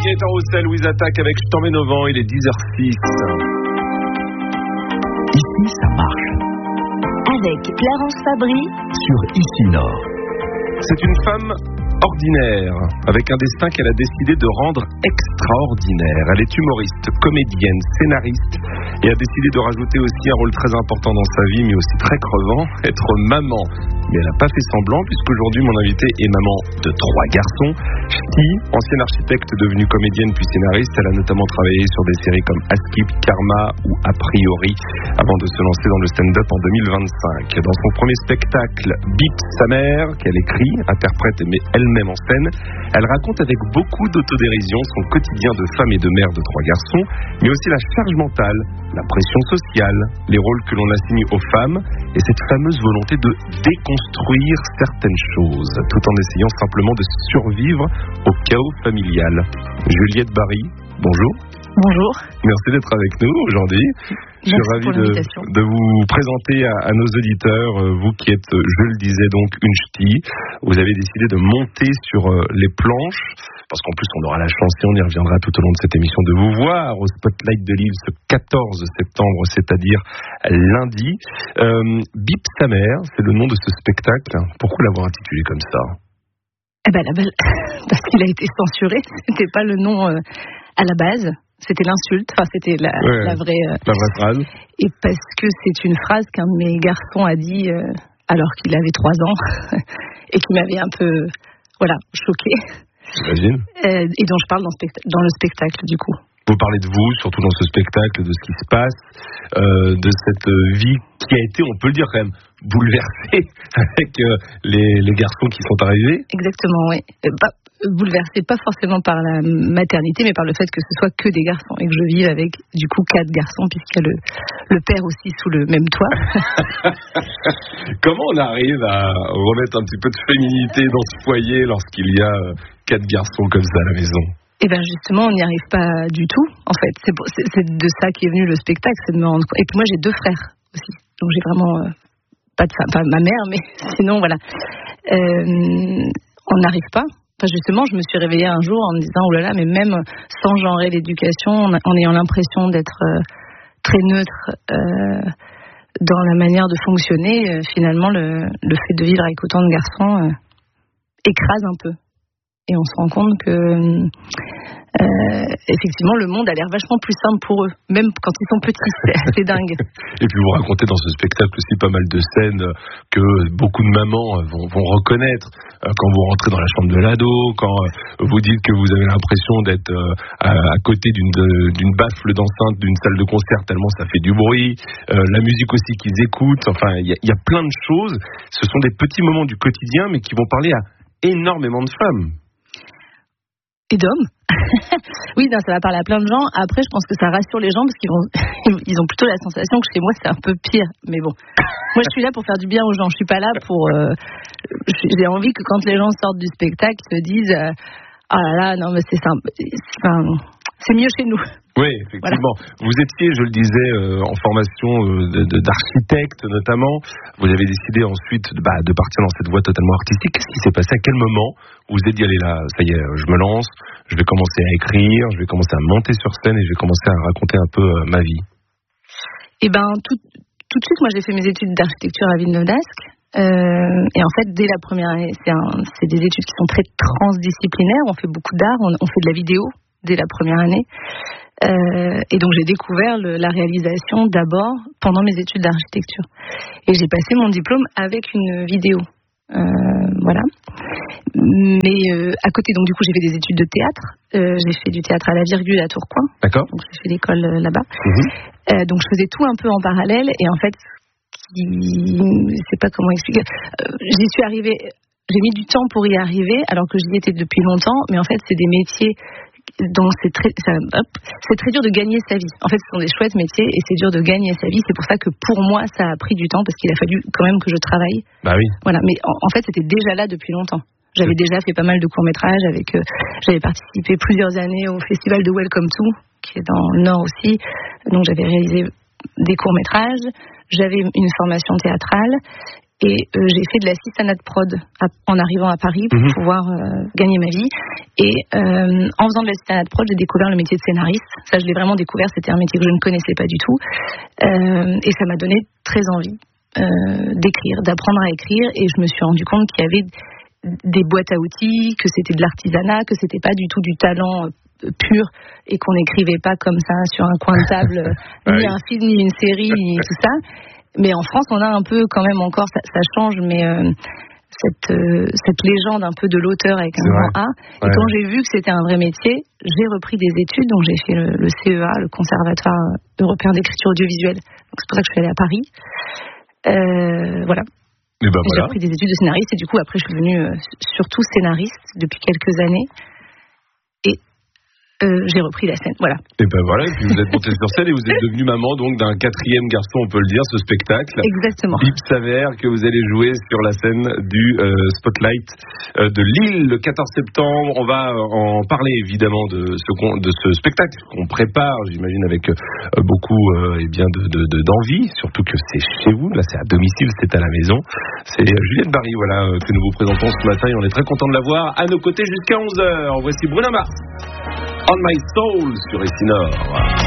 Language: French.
Gaëtan Roussel, Louise Attaque avec Je t'emmène au vent, il est 10h06. Ici, ça marche. Avec Clarence Fabry Sur Ici Nord. C'est une femme ordinaire, avec un destin qu'elle a décidé de rendre extraordinaire. Elle est humoriste, comédienne, scénariste et a décidé de rajouter aussi un rôle très important dans sa vie, mais aussi très crevant, être maman. Mais elle n'a pas fait semblant, puisqu'aujourd'hui mon invitée est maman de 3 garçons. Ch'ti, ancienne architecte devenue comédienne puis scénariste, elle a notamment travaillé sur des séries comme Askip, Karma ou A Priori, avant de se lancer dans le stand-up en 2025. Dans son premier spectacle, Bip sa mère, qu'elle écrit, interprète et met elle-même en scène, elle raconte avec beaucoup d'autodérision son quotidien de femme et de mère de 3 garçons, mais aussi la charge mentale, la pression sociale, les rôles que l'on assigne aux femmes et cette fameuse volonté de déconstruire certaines choses, tout en essayant simplement de survivre au chaos familial. Juliette Barry, bonjour. Bonjour. Merci d'être avec nous aujourd'hui. Je suis ravi de vous présenter à nos auditeurs, vous qui êtes, je le disais donc, une ch'ti. Vous avez décidé de monter sur les planches, parce qu'en plus on aura la chance, et on y reviendra tout au long de cette émission, de vous voir au Spotlight de Lille ce 14 septembre, c'est-à-dire lundi. Bip sa mère, c'est le nom de ce spectacle. Pourquoi l'avoir intitulé comme ça ? Parce qu'il a été censuré, c'était pas le nom à la base. C'était l'insulte, enfin c'était la vraie phrase. Et parce que c'est une phrase qu'un de mes garçons a dit alors qu'il avait 3 ans et qui m'avait un peu choquée. J'imagine. Et dont je parle dans le spectacle du coup. Vous parlez de vous, surtout dans ce spectacle, de ce qui se passe, de cette vie qui a été, on peut le dire quand même, bouleversée avec les garçons qui sont arrivés. Exactement, oui. Bouleversée, pas forcément par la maternité, mais par le fait que ce soit que des garçons et que je vive avec, du coup, 4 garçons, puisqu'il y a le père aussi sous le même toit. Comment on arrive à remettre un petit peu de féminité dans ce foyer lorsqu'il y a 4 garçons comme ça à la maison ? Et bien justement, on n'y arrive pas du tout, en fait. C'est de ça qu'est venu le spectacle, c'est de me rendre compte. Et puis moi, j'ai 2 frères aussi, donc j'ai vraiment pas de femme, pas ma mère, mais sinon, voilà. On n'arrive pas. Enfin, justement, je me suis réveillée un jour en me disant, oh là là, mais même sans genrer l'éducation, en ayant l'impression d'être très neutre dans la manière de fonctionner, finalement, le fait de vivre avec autant de garçons écrase un peu. Et on se rend compte que effectivement le monde a l'air vachement plus simple pour eux, même quand ils sont petits, c'est assez dingue. Et puis vous racontez dans ce spectacle aussi pas mal de scènes que beaucoup de mamans vont reconnaître quand vous rentrez dans la chambre de l'ado, quand vous dites que vous avez l'impression d'être à côté d'une baffle d'enceinte d'une salle de concert tellement ça fait du bruit, la musique aussi qu'ils écoutent, enfin il y a plein de choses, ce sont des petits moments du quotidien mais qui vont parler à énormément de femmes. Et d'hommes. Oui, ça va parler à plein de gens. Après, je pense que ça rassure les gens parce qu'ils ont plutôt la sensation que chez moi, c'est un peu pire. Mais bon, moi, je suis là pour faire du bien aux gens. Je suis pas là pour... j'ai envie que quand les gens sortent du spectacle, ils se disent « Ah là là, non, mais c'est simple. C'est mieux chez nous. » Oui, effectivement. Voilà. Vous étiez, je le disais, en formation d'architecte notamment. Vous avez décidé ensuite de partir dans cette voie totalement artistique. Qu'est-ce qui s'est passé ? À quel moment vous vous êtes dit, allez là, ça y est, je me lance, je vais commencer à écrire, je vais commencer à monter sur scène et je vais commencer à raconter un peu ma vie ? Eh ben, tout de suite, moi j'ai fait mes études d'architecture à Villeneuve d'Ascq. Et en fait, dès la première année, c'est des études qui sont très transdisciplinaires. On fait beaucoup d'art, on fait de la vidéo dès la première année. Et donc j'ai découvert la réalisation d'abord pendant mes études d'architecture. Et j'ai passé mon diplôme avec une vidéo. Voilà. Mais à côté, donc du coup, j'ai fait des études de théâtre. J'ai fait du théâtre à la Virgule à Tourcoing. D'accord. Donc j'ai fait l'école là-bas. Donc je faisais tout un peu en parallèle. Et en fait, je sais pas comment expliquer. J'y suis arrivée. J'ai mis du temps pour y arriver, alors que j'y étais depuis longtemps. Mais en fait, c'est des métiers dont c'est très dur de gagner sa vie. En fait, ce sont des chouettes métiers et c'est dur de gagner sa vie. C'est pour ça que pour moi, ça a pris du temps parce qu'il a fallu quand même que je travaille. Bah oui. Voilà. Mais en fait, c'était déjà là depuis longtemps. J'avais déjà fait pas mal de courts-métrages j'avais participé plusieurs années au festival de Welcome To, qui est dans le Nord aussi. Donc, j'avais réalisé des courts-métrages. J'avais une formation théâtrale. Et j'ai fait de l'assistanat de prod en arrivant à Paris pour pouvoir gagner ma vie. Et en faisant de l'assistanat de prod, j'ai découvert le métier de scénariste. Ça, je l'ai vraiment découvert. C'était un métier que je ne connaissais pas du tout. Et ça m'a donné très envie d'écrire, d'apprendre à écrire. Et je me suis rendu compte qu'il y avait des boîtes à outils, que c'était de l'artisanat, que c'était pas du tout du talent pur et qu'on n'écrivait pas comme ça sur un coin de table ni un film, ni une série, ni tout ça. Mais en France, on a un peu quand même encore, ça change, mais cette légende un peu de l'auteur avec un grand A. Et quand j'ai vu que c'était un vrai métier, j'ai repris des études. Donc j'ai fait le CEA, le Conservatoire européen d'écriture audiovisuelle. Donc c'est pour ça que je suis allée à Paris. Voilà. J'ai repris des études de scénariste et du coup après je suis devenue surtout scénariste depuis quelques années. Et j'ai repris la scène, voilà. Et ben voilà, et puis vous êtes montée sur scène et vous êtes devenue maman donc d'un 4e garçon, on peut le dire, ce spectacle. Exactement. Bip s'avère que vous allez jouer sur la scène du Spotlight de Lille le 14 septembre. On va en parler évidemment de ce spectacle qu'on prépare, j'imagine, avec beaucoup d'envie, surtout que c'est chez vous, là c'est à domicile, c'est à la maison. C'est Juliette Barry, voilà, que nous vous présentons ce matin et on est très content de la voir à nos côtés jusqu'à 11h. Voici Bruno Mars. On My Soul sur Essinor.